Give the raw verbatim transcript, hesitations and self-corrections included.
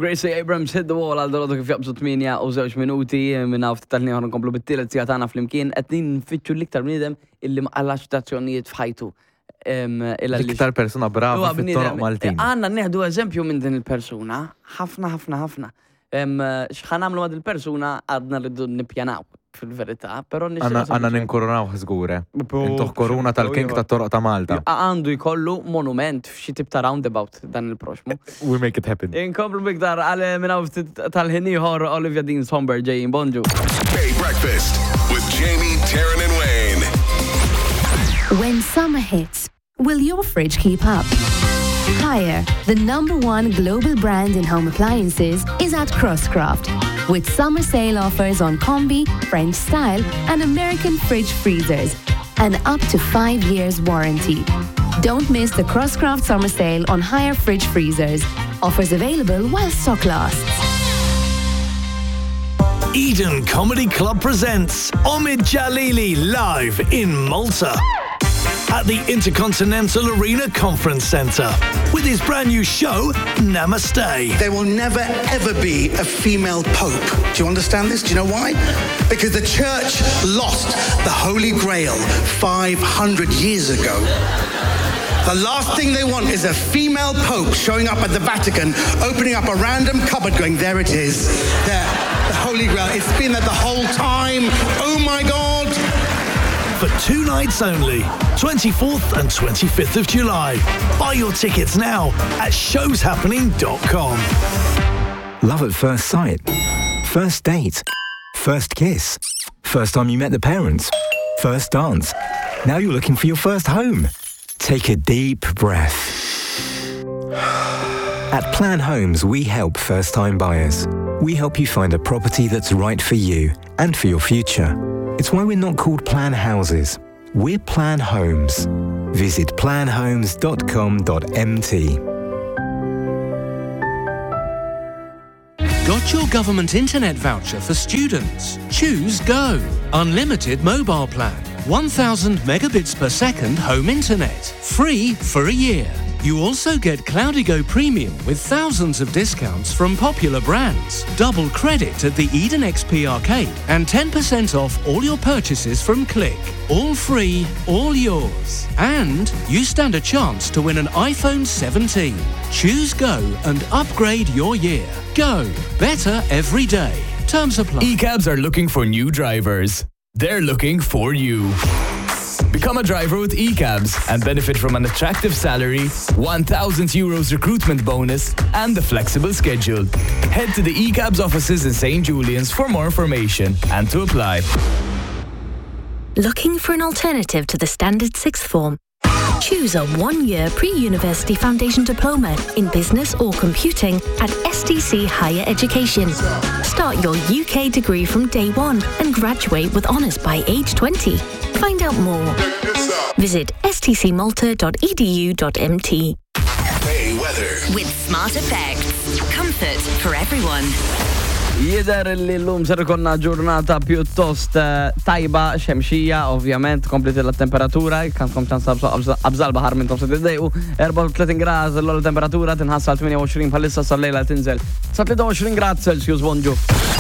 Gracie Abrams hit the wall għal dolodu kif jabżu tminja u zewġ minuti minna uftit tal-ħni għan nkomplu bit-tielet sigħatana fl-imkien għedin fitxu l-iktar bnidem illi maqallax stazzjonijiet fħajtu. L-iktar persona brava fit-toroq Maltin. Għanna neħdu eżempju minn din il-persuna, ħafna, ħafna, ħafna. Xħanamlu għad il-persuna għadna rridu nipjanaw fil-verità, pero għanna ninkoronaw ħazgure. Intuħ koruna tal-king ta' toroq ta' Malta. Għandu jkollu monument f'xi tip ta' roundabout dan il-proxmu. We make it happen. Inkomplu biktar għal minnaw tal-ħiniħor Olivia Dean Somber ġejjin, bonġu. Hey, breakfast with Jamie, Taryn and Wayne. When summer hits, will your fridge keep up? Haier, the number one global brand in home appliances, is at Crosscraft, with summer sale offers on Combi, French style, and American fridge freezers, and up to five years warranty. Don't miss the Crosscraft summer sale on Haier fridge freezers. Offers available while stock lasts. Eden Comedy Club presents Omid Jalili live in Malta at the Intercontinental Arena Conference Centre with his brand new show, Namaste. There will never ever be a female pope. Do you understand this? Do you know why? Because the church lost the Holy Grail five hundred years ago. The last thing they want is a female pope showing up at the Vatican, opening up a random cupboard going, there it is, there, the Holy Grail. It's been there the whole time. Oh my God. For two nights only, twenty-fourth and twenty-fifth of July. Buy your tickets now at shows happening dot com. Love at first sight. First date. First kiss. First time you met the parents. First dance. Now you're looking for your first home. Take a deep breath. At Plan Homes, we help first-time buyers. We help you find a property that's right for you and for your future. It's why we're not called Plan Houses. We're Plan Homes. Visit plan homes dot com dot m t. Got your government internet voucher for students? Choose Go. Unlimited mobile plan. one thousand megabits per second home internet. Free for a year. You also get CloudyGo Premium with thousands of discounts from popular brands. Double credit at the Eden X P Arcade and ten percent off all your purchases from Click. All free, all yours. And you stand a chance to win an iPhone seventeen. Choose Go and upgrade your year. Go. Better every day. Terms apply. E-cabs are looking for new drivers. They're looking for you. Become a driver with E-cabs and benefit from an attractive salary, one thousand euros recruitment bonus, and the flexible schedule. Head to the E-cabs offices in Saint Julian's for more information and to apply. Looking for an alternative to the standard sixth form? Choose a one-year pre-university foundation diploma in business or computing at S T C Higher Education. Start your U K degree from day one and graduate with honours by age twenty. Find out more. Visit s t c malta dot e d u dot m t. Hey, weather. With Smart Effects. Comfort for everyone. Jider li l-lum ser konna ġurnata pjuttost tajba, xemxija, ovvjament, komplet la temperatura, kankom ċans abżal bahar minn tomset id-dejju, erba' u tletin grad l-temperatura tinħassa tminja u għoxrin bħalissa sal-lejla tinżel. Sa tlieta u għoxrin grad Celsius, bonġu.